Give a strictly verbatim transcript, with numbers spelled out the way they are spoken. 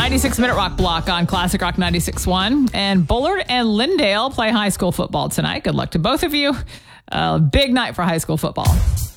ninety-six minute rock block on Classic Rock ninety-six point one. And Bullard and Lindale play high school football tonight. Good luck to both of you. Uh, big night for high school football.